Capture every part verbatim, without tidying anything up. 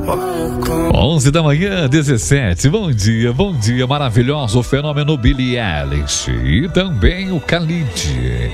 onze da manhã, dezessete. Bom dia, bom dia, maravilhoso. O fenômeno Billie Eilish e também o Khalid.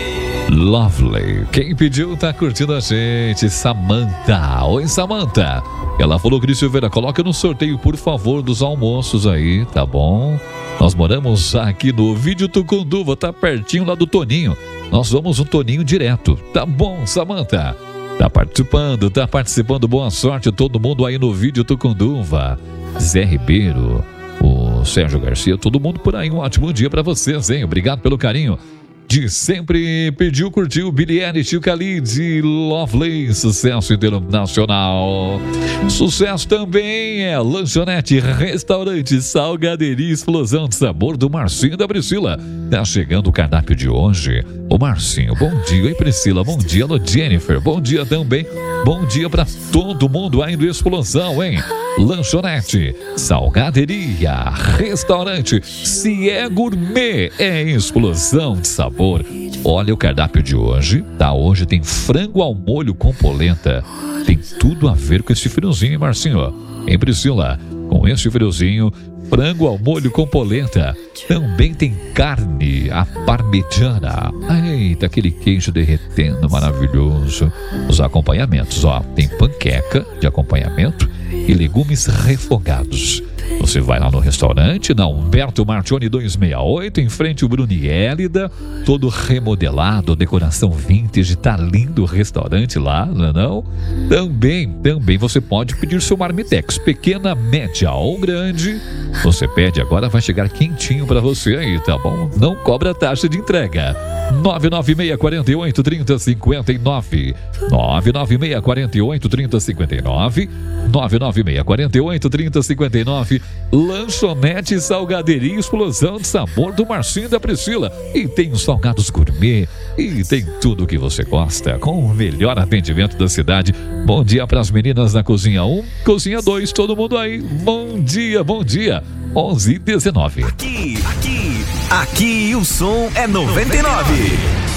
Lovely. Quem pediu tá curtindo a gente. Samantha. Oi, Samantha. Ela falou: Cris Silveira, coloca no sorteio, por favor, dos almoços aí, tá bom? Nós moramos aqui no Vídeo Tucunduva, tá pertinho lá do Toninho. Nós vamos no Toninho direto. Tá bom, Samantha? Tá participando, tá participando. Boa sorte todo mundo aí no Vídeo Tucunduva. Zé Ribeiro, o Sérgio Garcia, todo mundo por aí. Um ótimo dia pra vocês, hein? Obrigado pelo carinho de sempre. Pediu, curtiu Billie Eilish, Khalid, Lovely, sucesso internacional. Sucesso também é Lanchonete, Restaurante, Salgaderia, Explosão de Sabor do Marcinho e da Priscila. Tá chegando o cardápio de hoje. Ô Marcinho, bom dia. Oi Priscila, bom dia. Alô Jennifer, bom dia também. Bom dia pra todo mundo aí do Explosão, hein? Lanchonete, Salgaderia, Restaurante, se é gourmet, é Explosão de Sabor. Olha o cardápio de hoje, tá? Hoje tem frango ao molho com polenta. Tem tudo a ver com esse friozinho, hein, Marcinho? Hein, Priscila? Com esse friozinho, frango ao molho com polenta. Também tem carne, a parmegiana. Eita, aquele queijo derretendo, maravilhoso. Os acompanhamentos, ó, tem panqueca de acompanhamento e legumes refogados. Você vai lá no restaurante, na Humberto Martione duzentos e sessenta e oito, em frente ao Bruniélida, todo remodelado, decoração vintage, tá lindo o restaurante lá, não é não? Também, também você pode pedir seu marmitex, pequena, média ou grande. Você pede agora, vai chegar quentinho pra você aí, tá bom? Não cobra taxa de entrega. nove nove seis, quatro oito, três zero cinco nove. nove nove seis, quatro oito, três zero cinco nove. nove nove seis, quatro oito, três zero cinco nove. Lanchonete, Salgaderia, Explosão de Sabor do Marcinho e da Priscila. E tem os salgados gourmet. E tem tudo o que você gosta, com o melhor atendimento da cidade. Bom dia para as meninas da Cozinha um, Cozinha dois, todo mundo aí. Bom dia, bom dia. onze e dezenove. Aqui, aqui, aqui o som é noventa e nove.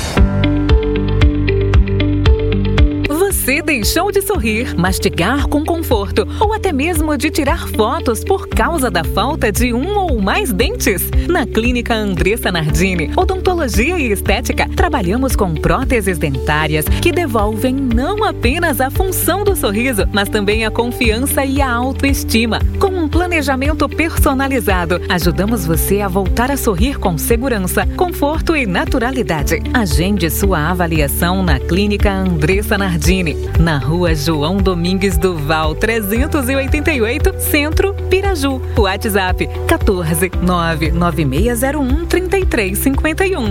Você deixou de sorrir, mastigar com conforto ou até mesmo de tirar fotos por causa da falta de um ou mais dentes? Na Clínica Andressa Nardini, Odontologia e Estética, trabalhamos com próteses dentárias que devolvem não apenas a função do sorriso, mas também a confiança e a autoestima. Com um planejamento personalizado, ajudamos você a voltar a sorrir com segurança, conforto e naturalidade. Agende sua avaliação na Clínica Andressa Nardini, na Rua João Domingues Duval, trezentos e oitenta e oito, Centro, Piraju. WhatsApp quatorze, nove nove seis zero um, três três cinco um.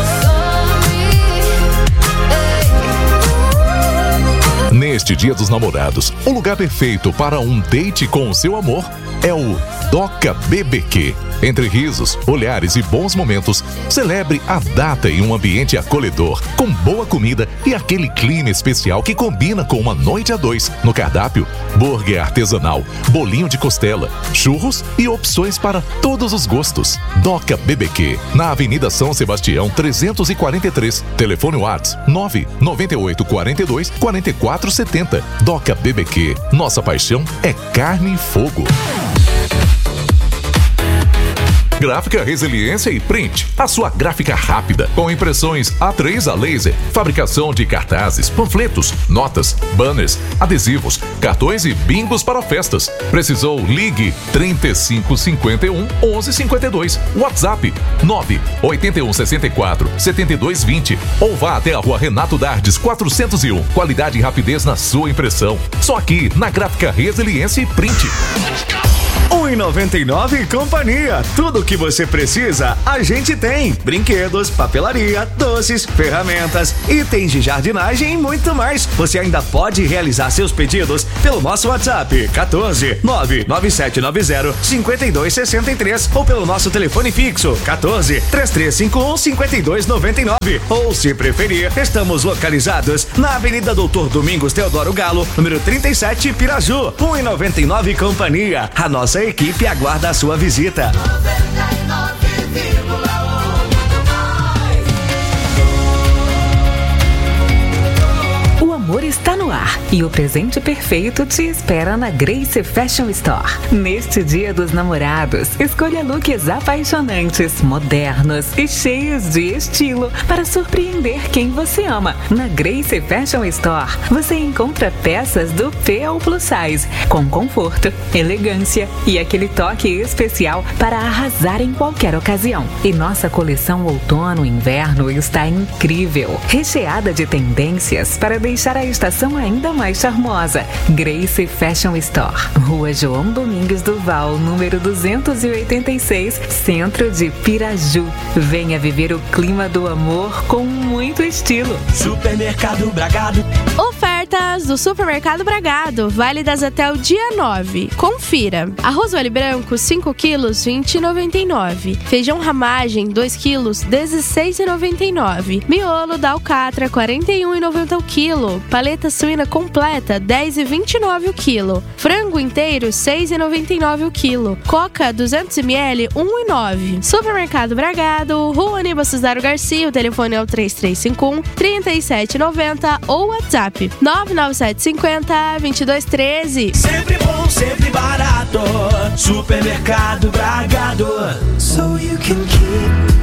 Neste Dia dos Namorados, o lugar perfeito para um date com o seu amor é o Doca B B Q. Entre risos, olhares e bons momentos, celebre a data em um ambiente acolhedor, com boa comida e aquele clima especial que combina com uma noite a dois. No cardápio, burger artesanal, bolinho de costela, churros e opções para todos os gostos. Doca B B Q, na Avenida São Sebastião trezentos e quarenta e três. Telefone WhatsApp nove nove oito quatro dois, quatro quatro sete zero. Doca B B Q, nossa paixão é carne e fogo. Gráfica Resiliência e Print, a sua gráfica rápida, com impressões A três a laser, fabricação de cartazes, panfletos, notas, banners, adesivos, cartões e bingos para festas. Precisou? Ligue trinta e cinco, cinquenta e um, onze, cinquenta e dois. WhatsApp nove oito um seis quatro, sete dois dois zero ou vá até a Rua Renato Dardes quatrocentos e um. Qualidade e rapidez na sua impressão. Só aqui na Gráfica Resiliência e Print. um e noventa e nove Companhia. Tudo o que você precisa, a gente tem. Brinquedos, papelaria, doces, ferramentas, itens de jardinagem e muito mais. Você ainda pode realizar seus pedidos pelo nosso WhatsApp quatorze, nove nove sete nove zero, cinco dois seis três ou pelo nosso telefone fixo quatorze, três três cinco um, cinco dois nove nove. Ou, se preferir, estamos localizados na Avenida Doutor Domingos Teodoro Galo, número trinta e sete, Piraju. um e noventa e nove Companhia. A nossa equipe aguarda a sua visita. O amor está no ar E o presente perfeito te espera na Grace Fashion Store. Neste Dia dos Namorados, escolha looks apaixonantes, modernos e cheios de estilo para surpreender quem você ama. Na Grace Fashion Store, você encontra peças do P ao Plus Size, com conforto, elegância e aquele toque especial para arrasar em qualquer ocasião. E nossa coleção outono-inverno está incrível, recheada de tendências para deixar a estação ainda mais charmosa. Grace Fashion Store, Rua João Domingues do Val, número duzentos e oitenta e seis, Centro de Piraju. Venha viver o clima do amor com muito estilo. Supermercado Bragado. Ofertas do Supermercado Bragado, válidas até o dia nove. Confira. Arroz vale branco, cinco quilos, vinte e noventa e nove. Feijão ramagem, dois quilos, dezesseis e noventa e nove. Miolo da Alcatra, quarenta e um e noventa o quilo. Paleta suína completa, dez e vinte e nove o quilo. Frango inteiro, seis e noventa e nove o quilo. Coca, duzentos mililitros, um e nove. Supermercado Bragado, Rua Aníbal Cesaro Garcia, o telefone é o três três cinco um, três sete nove zero ou WhatsApp nove nove sete cinco zero, dois dois um três. Sempre bom, sempre barato. Supermercado Bragado. So you can keep.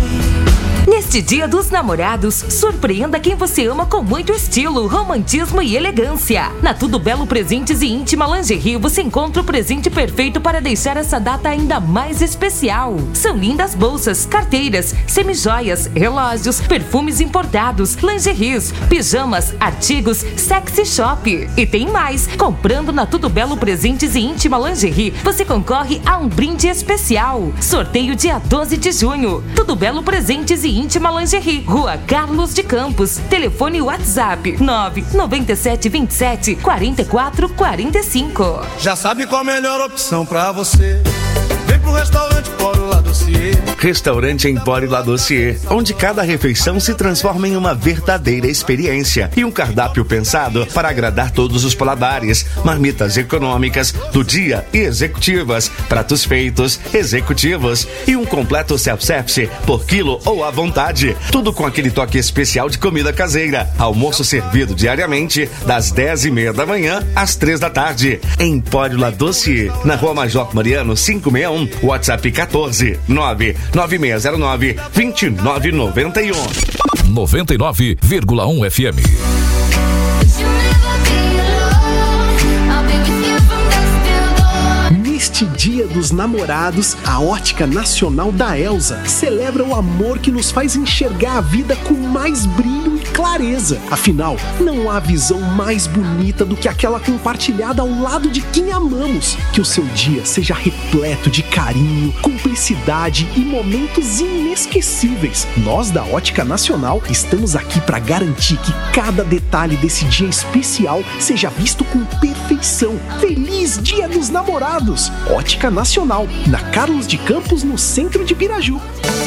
Neste Dia dos Namorados, surpreenda quem você ama com muito estilo, romantismo e elegância. Na Tudo Belo Presentes e Íntima Lingerie, você encontra o presente perfeito para deixar essa data ainda mais especial. São lindas bolsas, carteiras, semijoias, relógios, perfumes importados, lingeries, pijamas, artigos, sexy shop. E tem mais! Comprando na Tudo Belo Presentes e Íntima Lingerie, você concorre a um brinde especial. Sorteio dia doze de junho. Tudo Belo Presentes e Íntima Lingerie, Rua Carlos de Campos. Telefone WhatsApp nove nove sete dois sete quatro quatro quatro cinco. Já sabe qual a melhor opção pra você? Vem pro restaurante Empório La Dossier. Restaurante Empório La Dossier, onde cada refeição se transforma em uma verdadeira experiência e um cardápio pensado para agradar todos os paladares. Marmitas econômicas do dia e executivas, pratos feitos, executivos e um completo self-service por quilo ou à vontade. Tudo com aquele toque especial de comida caseira. Almoço servido diariamente das dez e meia da manhã às três da tarde. Empório La Dossier, na Rua Major Mariano quinhentos e sessenta e um, WhatsApp quatorze, nove nove seis zero nove, dois nove nove um. noventa e nove vírgula um F M. Neste Dia dos Namorados, a Ótica Nacional da Elsa celebra o amor que nos faz enxergar a vida com mais brilho e clareza. Afinal, não há visão mais bonita do que aquela compartilhada ao lado de quem amamos. Que o seu dia seja repleto de carinho, cumplicidade e momentos inesquecíveis. Nós da Ótica Nacional estamos aqui para garantir que cada detalhe desse dia especial seja visto com perfeição. Feliz Dia dos Namorados! Ótica Nacional, na Carlos de Campos, no centro de Piraju.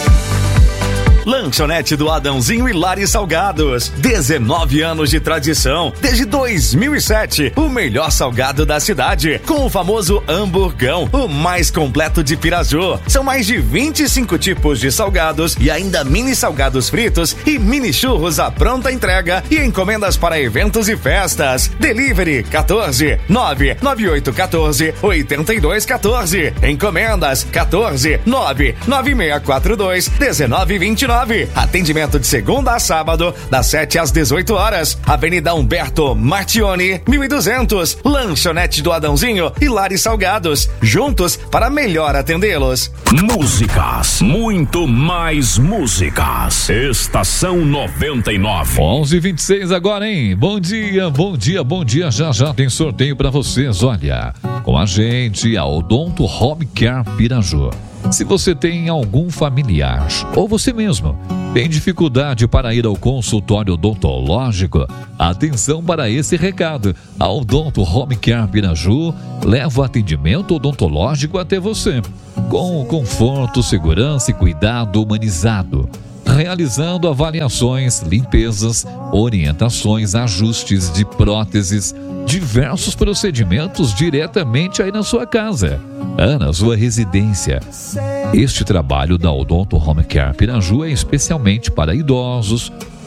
Lanchonete do Adãozinho e Lares Salgados. dezenove anos de tradição. Desde dois mil e sete, o melhor salgado da cidade. Com o famoso hamburgão, o mais completo de Piraju. São mais de vinte e cinco tipos de salgados e ainda mini salgados fritos e mini churros à pronta entrega e encomendas para eventos e festas. Delivery quatorze, nove nove oito um quatro, oito dois um quatro. Encomendas quatorze, nove nove seis quatro dois, um nove dois nove. Atendimento de segunda a sábado, das sete às dezoito horas. Avenida Humberto Martione, mil e duzentos. Lanchonete do Adãozinho e Lares Salgados. Juntos para melhor atendê-los. Músicas, muito mais músicas. Estação noventa e nove. onze e vinte e seis agora, hein? Bom dia, bom dia, bom dia. Já já tem sorteio para vocês. Olha, com a gente, a Odonto Home Care Piraju. Se você tem algum familiar ou você mesmo tem dificuldade para ir ao consultório odontológico, atenção para esse recado. A Odonto Home Care Piraju leva o atendimento odontológico até você, com conforto, segurança e cuidado humanizado, realizando avaliações, limpezas, orientações, ajustes de próteses, diversos procedimentos diretamente aí na sua casa, na sua residência. Este trabalho da Odonto Home Care Piraju é especialmente para idosos,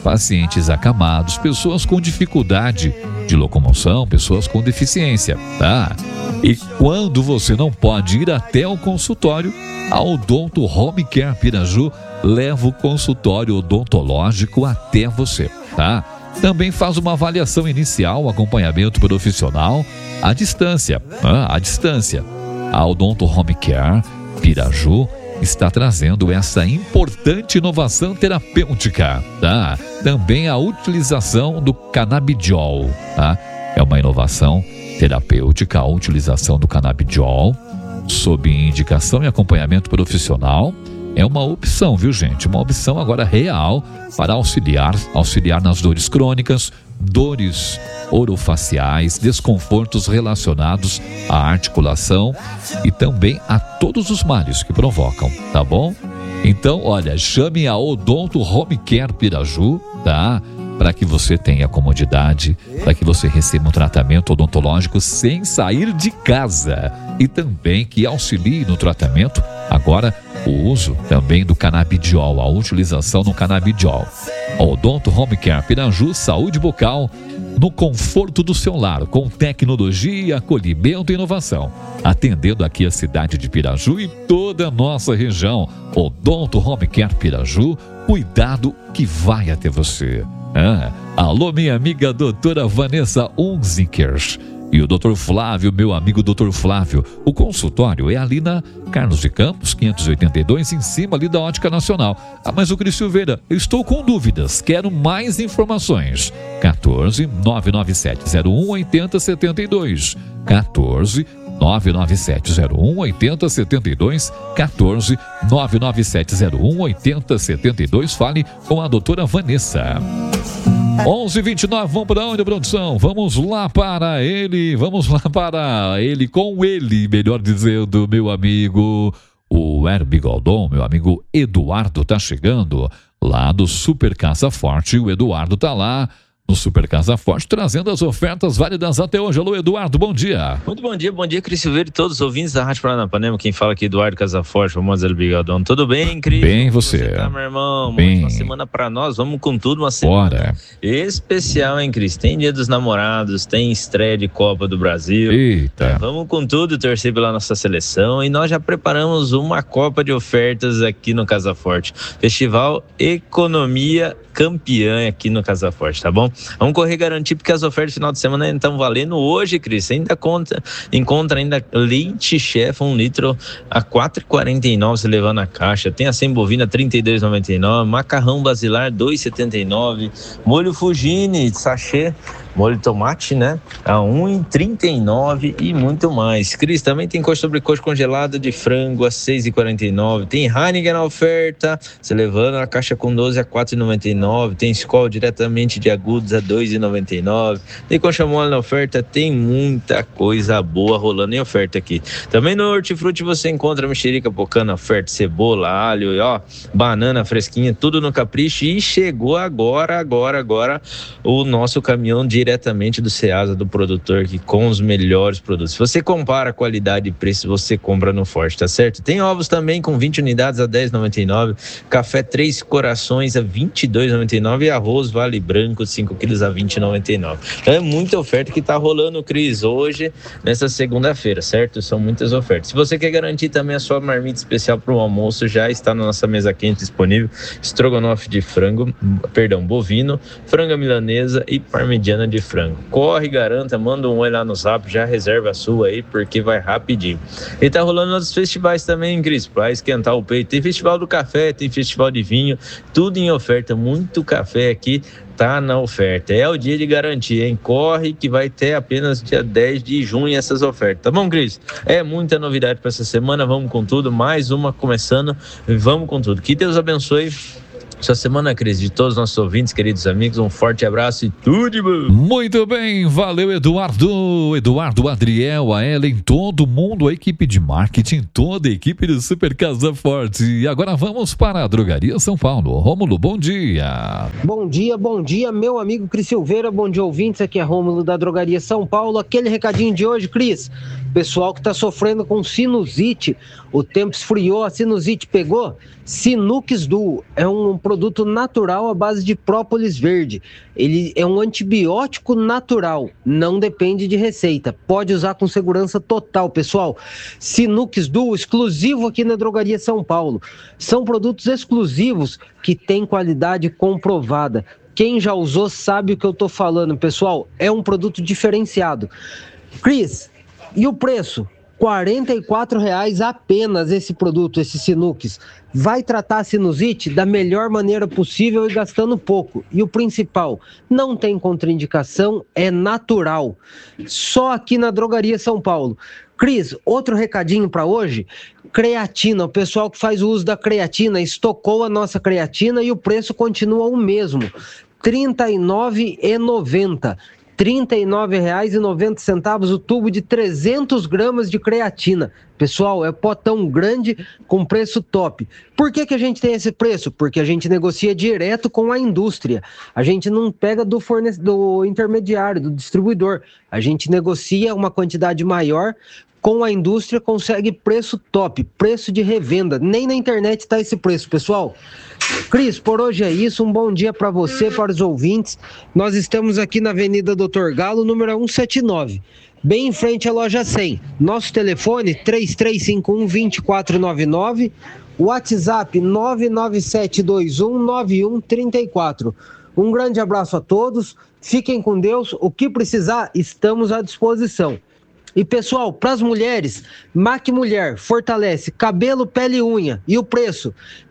pacientes acamados, pessoas com dificuldade de locomoção, pessoas com deficiência, tá? E quando você não pode ir até o consultório, a Odonto Home Care Piraju leva o consultório odontológico até você, tá? Também faz uma avaliação inicial, acompanhamento profissional à distância, tá? À distância. A Odonto Home Care Piraju está trazendo essa importante inovação terapêutica, tá? Também a utilização do canabidiol, tá? É uma inovação terapêutica, a utilização do canabidiol sob indicação e acompanhamento profissional é uma opção, viu, gente? Uma opção agora real para auxiliar, auxiliar nas dores crônicas, dores orofaciais, desconfortos relacionados à articulação e também a todos os males que provocam, tá bom? Então, olha, chame a Odonto Home Care Piraju, tá? Para que você tenha comodidade, para que você receba um tratamento odontológico sem sair de casa e também que auxilie no tratamento agora o uso também do canabidiol, a utilização do canabidiol. Odonto Home Care Piraju, saúde bucal no conforto do seu lar, com tecnologia, acolhimento e inovação, atendendo aqui a cidade de Piraju e toda a nossa região. Odonto Home Care Piraju, cuidado que vai até você. Ah, alô, minha amiga doutora Vanessa Unziker e o doutor Flávio, meu amigo doutor Flávio. O consultório é ali na Carlos de Campos, quinhentos e oitenta e dois, em cima ali da Ótica Nacional. Ah, mas o Cris Silveira, eu estou com dúvidas, quero mais informações. quatorze, nove nove sete zero um, oito zero sete dois. quatorze, nove nove sete zero um, oito zero sete dois. quatorze, nove nove sete zero um, oito zero sete dois. Fale com a doutora Vanessa. onze e vinte e nove, vamos para onde, produção? Vamos lá para ele, vamos lá para ele, com ele, melhor dizendo, meu amigo, o Herbie Goldon, meu amigo Eduardo tá chegando lá do Super Casa Forte. O Eduardo tá lá no Super Casa Forte, trazendo as ofertas válidas até hoje. Alô, Eduardo, bom dia. Muito bom dia, bom dia, Cris Silveira e todos os ouvintes da Rádio Paranapanema. Quem fala aqui é Eduardo Casaforte, famoso El Bigodão. Tudo bem, Cris? Bem, você? você tá, meu irmão? Bem. Uma semana pra nós, vamos com tudo, uma semana Bora. especial, hein, Cris? Tem Dia dos Namorados, tem estreia de Copa do Brasil. Eita. É, vamos com tudo, torcer pela nossa seleção, e nós já preparamos uma Copa de ofertas aqui no Casa Forte. Festival Economia Campeã aqui no Casa Forte, tá bom? Vamos correr garantir, porque as ofertas de final de semana ainda estão valendo hoje, Cris. Ainda conta, encontra ainda leite chefe, um litro a quatro reais e quarenta e nove centavos, você levando a caixa. Tem a sem-bovina trinta e dois reais e noventa e nove centavos, macarrão basilar dois reais e setenta e nove centavos, molho Fugini, sachê, molho de tomate, né? A um real e trinta e nove centavos e muito mais. Cris, também tem coxa sobre coxa congelada de frango a seis reais e quarenta e nove centavos. Tem Heineken na oferta, você levando a caixa com doze a quatro reais e noventa e nove centavos. Tem Skol diretamente de Agudos a dois reais e noventa e nove centavos. Tem coxa mole na oferta, tem muita coisa boa rolando em oferta aqui. Também no Hortifruti você encontra mexerica pocã na oferta, cebola, alho, ó, banana fresquinha, tudo no capricho. E chegou agora, agora, agora o nosso caminhão de diretamente do Ceasa, do produtor, aqui com os melhores produtos. Se você compara qualidade e preço, você compra no Forte, tá certo? Tem ovos também com vinte unidades a dez reais e noventa e nove centavos, café Três Corações a vinte e dois reais e noventa e nove centavos e arroz Vale Branco cinco quilos a vinte reais e noventa e nove centavos. Então é muita oferta que tá rolando, Cris, hoje, nessa segunda-feira, certo? São muitas ofertas. Se você quer garantir também a sua marmita especial para o almoço, já está na nossa mesa quente disponível, estrogonofe de frango, perdão, bovino, franga milanesa e parmegiana de frango. Corre, garanta, manda um oi lá no Zap, já reserva a sua aí, porque vai rapidinho. E tá rolando nos festivais também, Cris, pra esquentar o peito. Tem festival do café, tem festival de vinho, tudo em oferta, muito café aqui tá na oferta. É o dia de garantia, hein? Corre que vai ter apenas dia dez de junho essas ofertas, tá bom, Cris? É muita novidade para essa semana, vamos com tudo, mais uma começando, vamos com tudo. Que Deus abençoe sua semana, Cris, de todos os nossos ouvintes, queridos amigos, um forte abraço e tudo de bom. Muito bem, valeu, Eduardo, Eduardo, Adriel, a Ellen, todo mundo, a equipe de marketing, toda a equipe do Super Casa Forte. E agora vamos para a Drogaria São Paulo. Rômulo, bom dia. Bom dia, bom dia, meu amigo Cris Silveira, bom dia, ouvintes, aqui é Rômulo da Drogaria São Paulo. Aquele recadinho de hoje, Cris, Pessoal que está sofrendo com sinusite, o tempo esfriou, a sinusite pegou. Sinux Duo é um produto natural à base de própolis verde. Ele é um antibiótico natural, não depende de receita. Pode usar com segurança total, pessoal. Sinux Duo, exclusivo aqui na Drogaria São Paulo. São produtos exclusivos que têm qualidade comprovada. Quem já usou sabe o que eu estou falando, pessoal. É um produto diferenciado. Cris, e o preço? quarenta e quatro reais apenas esse produto, esse Sinux. Vai tratar a sinusite da melhor maneira possível e gastando pouco. E o principal, não tem contraindicação, é natural. Só aqui na Drogaria São Paulo. Cris, outro recadinho para hoje? Creatina, o pessoal que faz o uso da creatina estocou a nossa creatina e o preço continua o mesmo. trinta e nove reais e noventa centavos. trinta e nove reais e noventa centavos o tubo de trezentos gramas de creatina. Pessoal, é potão grande com preço top. Por que que a gente tem esse preço? Porque a gente negocia direto com a indústria. A gente não pega do, fornece... do intermediário, do distribuidor. A gente negocia uma quantidade maior com a indústria, consegue preço top, preço de revenda. Nem na internet está esse preço, pessoal. Cris, por hoje é isso. Um bom dia para você, para os ouvintes. Nós estamos aqui na Avenida doutor Galo, número cento e setenta e nove, bem em frente à loja cem. Nosso telefone três três cinco um, dois quatro nove nove, WhatsApp nove nove sete dois um, nove um três quatro. Um grande abraço a todos, fiquem com Deus. O que precisar, estamos à disposição. E pessoal, para as mulheres, Mac Mulher fortalece cabelo, pele e unha. E o preço?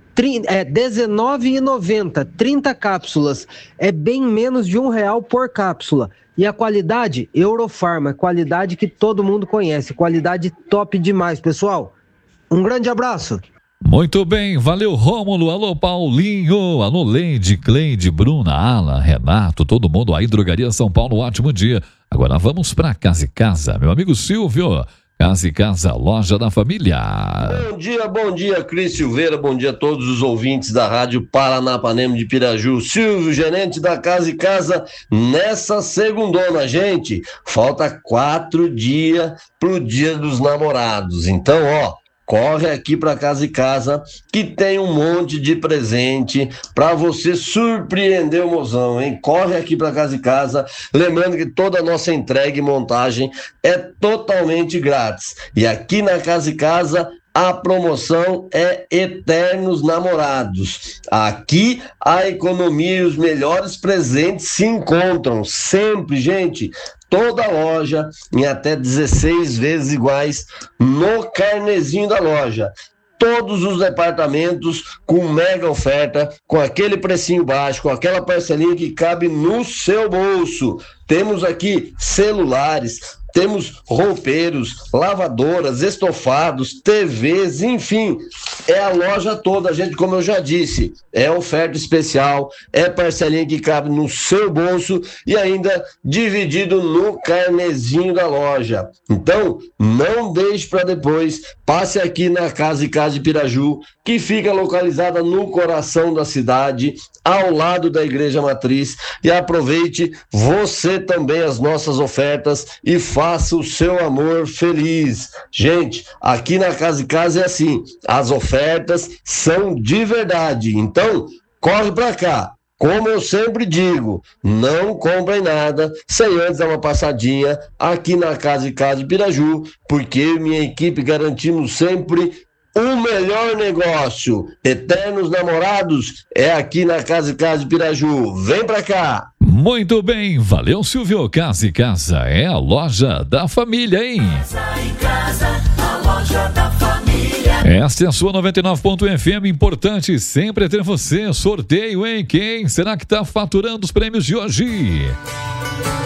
É dezenove reais e noventa centavos, trinta cápsulas. É bem menos de um real por cápsula. E a qualidade? Eurofarma, qualidade que todo mundo conhece. Qualidade top demais, pessoal. Um grande abraço. Muito bem, valeu Rômulo, alô Paulinho, alô Leide, Cleide, Bruna, Ala, Renato, todo mundo aí, Drogaria São Paulo, ótimo dia. Agora vamos para Casa e Casa, meu amigo Silvio, Casa e Casa, loja da família. Bom dia, bom dia, Cris Silveira, bom dia a todos os ouvintes da Rádio Paranapanema de Piraju. Silvio, gerente da Casa e Casa, nessa segundona, gente, falta quatro dias pro Dia dos Namorados, então, ó, corre aqui para Casa e Casa, que tem um monte de presente para você surpreender o mozão, hein? Corre aqui para Casa e Casa, lembrando que toda a nossa entrega e montagem é totalmente grátis. E aqui na Casa e Casa, a promoção é Eternos Namorados. Aqui a economia e os melhores presentes se encontram sempre, gente. Toda loja em até dezesseis vezes iguais no carnezinho da loja. Todos os departamentos com mega oferta, com aquele precinho baixo, com aquela parcelinha que cabe no seu bolso. Temos aqui celulares, temos roupeiros, lavadoras, estofados, T Vs, enfim, é a loja toda, gente, como eu já disse, é oferta especial, é parcelinha que cabe no seu bolso e ainda dividido no carnezinho da loja. Então, não deixe para depois, passe aqui na Casa e Casa de Piraju, que fica localizada no coração da cidade, ao lado da Igreja Matriz, e aproveite você também as nossas ofertas e faça o seu amor feliz. Gente, aqui na Casa e Casa é assim, as ofertas são de verdade, então corre pra cá. Como eu sempre digo, não comprem nada sem antes dar uma passadinha aqui na Casa e Casa de Piraju, porque eu e minha equipe garantimos sempre o melhor negócio. Eternos Namorados é aqui na Casa e Casa de Piraju. Vem pra cá. Muito bem, valeu Silvio. Casa e Casa é a loja da família, hein? Casa e Casa, a loja da família. Esta é a sua noventa e nove ponto F M, importante sempre é ter você. Sorteio, hein? Quem será que tá faturando os prêmios de hoje?